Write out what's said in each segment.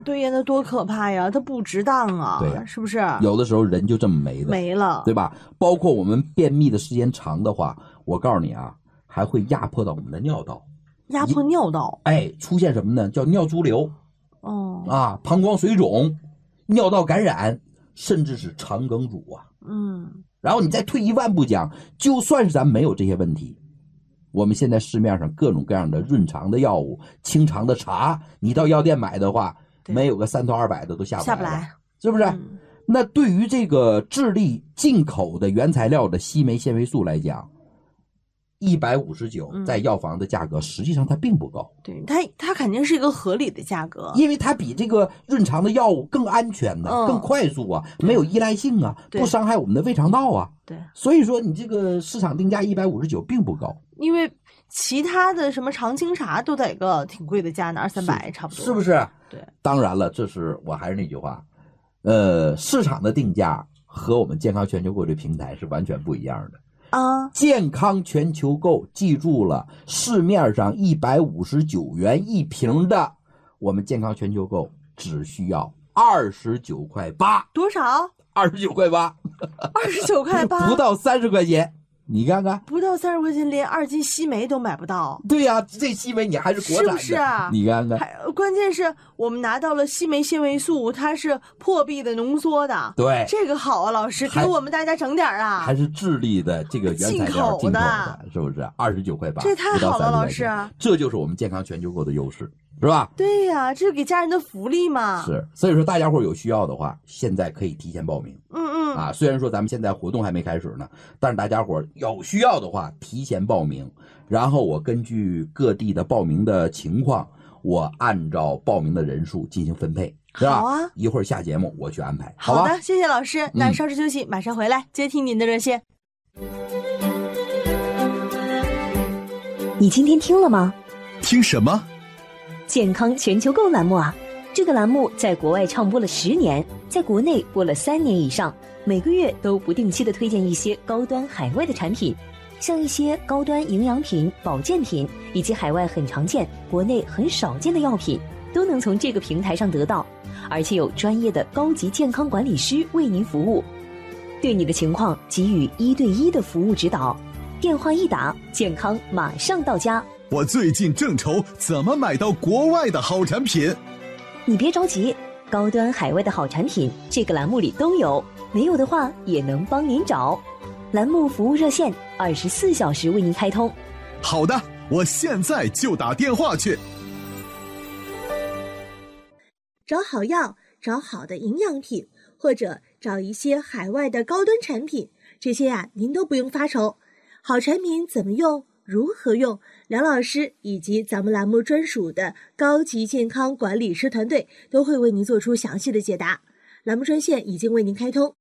对呀，那多可怕呀！它不值当啊， 对呀， 是不是？ 有的时候人就这么没了， 对吧？包括我们便秘的时间长的话，我告诉你啊，还会压迫到我们的尿道， 压迫尿道， 出现什么呢？叫尿潴留，膀胱水肿、尿道感染，甚至是肠梗阻啊。然后你再退一万步讲，就算是咱没有这些问题，我们现在市面上各种各样的润肠的药物、清肠的茶，你到药店买的话，没有个3头200的都下不来，是不是？那对于这个智利进口的原材料的硒酶纤维素来讲，159在药房的价格，实际上它并不高。 对，它肯定是一个合理的价格， 因为它比这个润肠的药物更安全的、更快速啊，没有依赖性啊，不伤害我们的胃肠道啊。 对， 所以说你这个市场定价159并不高， 因为其他的什么常青茶都得个挺贵的价呢，200-300差不多， 是不是？ 对， 当然了，我还是那句话，市场的定价和我们健康全球购这平台是完全不一样的。健康全球购，记住了，市面上159元一瓶的，我们健康全球购只需要29.8块， 多少 ？29.8块 ，29块8， 不到30块钱。你看看， 不到30块钱，连2斤硒酶都买不到。 对呀，这硒酶你还是国产的， 是不是啊？ 你看看， 关键是我们拿到了硒酶纤维素，它是破壁的浓缩的。 对， 这个好啊，老师，给我们大家整点啊！ 还是智利的这个原材料进口的，是不是？29.8块， 这太好了，老师， 这就是我们健康全球购的优势。是吧？ 对呀，这是给家人的福利嘛。 是，所以说大家伙有需要的话，现在可以提前报名。虽然说咱们现在活动还没开始呢，但是大家伙有需要的话，提前报名，然后我根据各地的报名的情况，我按照报名的人数进行分配，是吧？ 好啊， 一会儿下节目我去安排。好的，谢谢老师。那稍事休息，马上回来接听您的热线。 你今天听了吗？ 听什么？ 健康全球购栏目啊，这个栏目在国外唱播了10年，在国内播了3年以上，每个月都不定期的推荐一些高端海外的产品，像一些高端营养品、保健品，以及海外很常见、国内很少见的药品，都能从这个平台上得到，而且有专业的高级健康管理师为您服务，对你的情况给予1对1的服务指导，电话一打，健康马上到家。 我最近正愁怎么买到国外的好产品。 你别着急，高端海外的好产品这个栏目里都有，没有的话也能帮您找。栏目服务热线24小时为您开通。 好的，我现在就打电话去。 找好药，找好的营养品，或者找一些海外的高端产品，这些您都不用发愁。好产品怎么用？如何用？梁老师以及咱们栏目专属的高级健康管理师团队都会为您做出详细的解答。栏目专线已经为您开通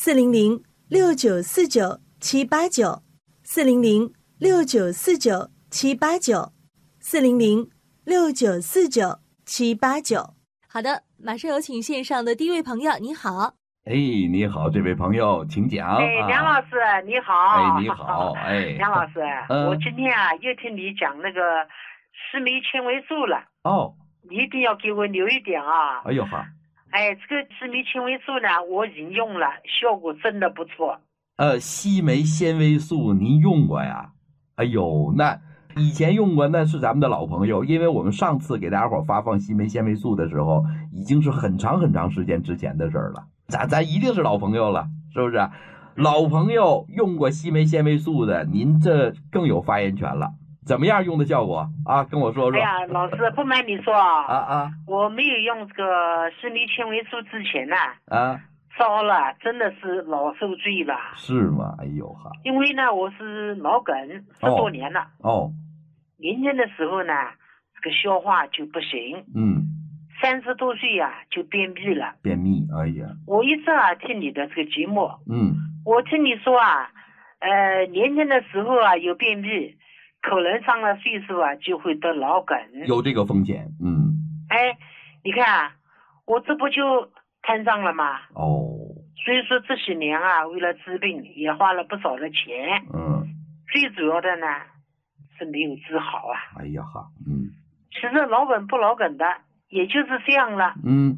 ，400-694-789，400-694-789。好的，马上有请线上的第一位朋友，你好。 你好，这位朋友，请讲。 梁老师你好。 你好。 梁老师，我今天又听你讲那个硒酶纤维素了。你一定要给我留一点啊。 哎呦好。 这个硒酶纤维素呢，我已经用了，效果真的不错。 硒酶纤维素您用过呀？哎呦，那以前用过，那是咱们的老朋友，因为我们上次给大家伙发放硒酶纤维素的时候，已经是很长时间之前的事儿了。咱一定是老朋友了，是不是？老朋友用过硒酶纤维素的，您这更有发言权了。怎么样用的效果啊？跟我说说。 老师，不瞒你说我没有用这个硒酶纤维素之前呢，糟了，真的是老受罪了。 是吗？哎呦哈！ 因为呢，我是脑梗10多年了。年轻的时候呢，这个消化就不行。30多岁就便秘了。 便秘，哎呀！ 我一直听你的这个节目。我听你说年轻的时候有便秘，可能上了岁数就会得脑梗。 有这个风险。 你看我这不就摊上了吗？所以说这些年为了治病也花了不少的钱。最主要的呢是没有治好。 哎呀哈。 其实老梗不老梗的， 也就是这样了。